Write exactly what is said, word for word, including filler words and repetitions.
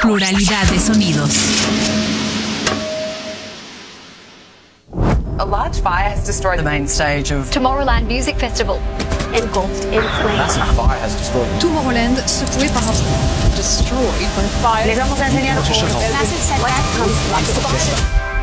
Pluralidad de sonidos. A large fire has destroyed the main stage of Tomorrowland Music Festival. Engulfed in flames. Massive fire has destroyed Tomorrowland secoué par un destroyed by fire. Les vamos a enseñar. Massive setback comes like